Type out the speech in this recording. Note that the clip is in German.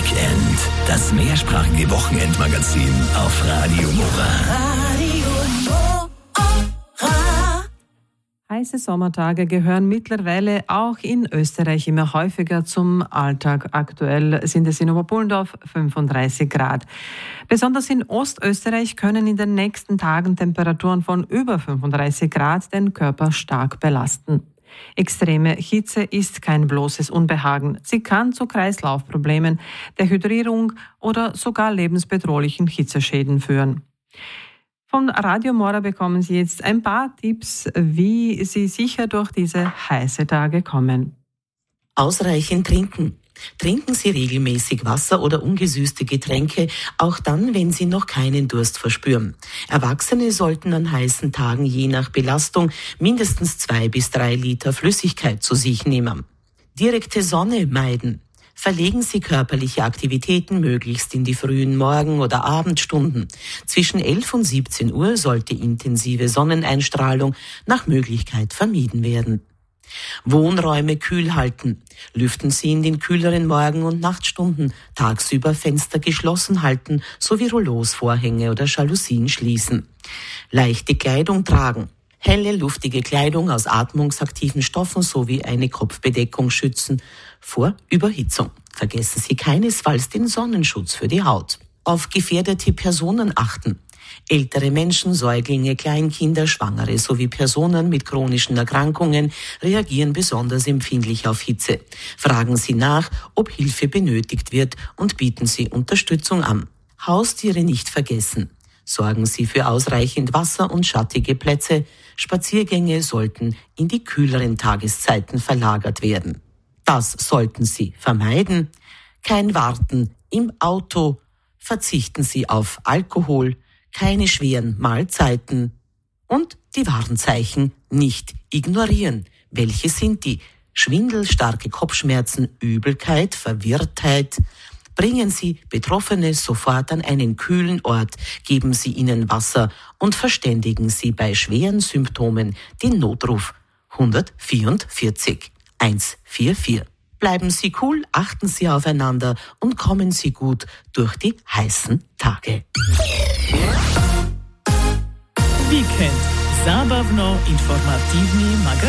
Weekend. Das mehrsprachige Wochenendmagazin auf Radio Nora. Heiße Sommertage gehören mittlerweile auch in Österreich immer häufiger zum Alltag. Aktuell sind es in Oberpullendorf 35 Grad. Besonders in Ostösterreich können in den nächsten Tagen Temperaturen von über 35 Grad den Körper stark belasten. Extreme Hitze ist kein bloßes Unbehagen. Sie kann zu Kreislaufproblemen, Dehydrierung oder sogar lebensbedrohlichen Hitzeschäden führen. Von Radio Mora bekommen Sie jetzt ein paar Tipps, wie Sie sicher durch diese heißen Tage kommen. Ausreichend trinken. Trinken Sie regelmäßig Wasser oder ungesüßte Getränke, auch dann, wenn Sie noch keinen Durst verspüren. Erwachsene sollten an heißen Tagen je nach Belastung mindestens 2 bis 3 Liter Flüssigkeit zu sich nehmen. Direkte Sonne meiden. Verlegen Sie körperliche Aktivitäten möglichst in die frühen Morgen- oder Abendstunden. Zwischen 11 und 17 Uhr sollte intensive Sonneneinstrahlung nach Möglichkeit vermieden werden. Wohnräume kühl halten. Lüften Sie in den kühleren Morgen- und Nachtstunden. Tagsüber Fenster geschlossen halten sowie Rouleaus-Vorhänge oder Jalousien schließen. Leichte Kleidung tragen. Helle, luftige Kleidung aus atmungsaktiven Stoffen sowie eine Kopfbedeckung schützen vor Überhitzung. Vergessen Sie keinesfalls den Sonnenschutz für die Haut. Auf gefährdete Personen achten. Ältere Menschen, Säuglinge, Kleinkinder, Schwangere sowie Personen mit chronischen Erkrankungen reagieren besonders empfindlich auf Hitze. Fragen Sie nach, ob Hilfe benötigt wird und bieten Sie Unterstützung an. Haustiere nicht vergessen. Sorgen Sie für ausreichend Wasser und schattige Plätze. Spaziergänge sollten in die kühleren Tageszeiten verlagert werden. Das sollten Sie vermeiden. Kein Warten im Auto. Verzichten Sie auf Alkohol. Keine schweren Mahlzeiten. Und die Warnzeichen nicht ignorieren. Welche sind die? Schwindel, starke Kopfschmerzen, Übelkeit, Verwirrtheit. Bringen Sie Betroffene sofort an einen kühlen Ort, geben Sie ihnen Wasser und verständigen Sie bei schweren Symptomen den Notruf 144 144. Bleiben Sie cool, achten Sie aufeinander und kommen Sie gut durch die heißen Tage. Víkend. Zábavno-informativní magazín.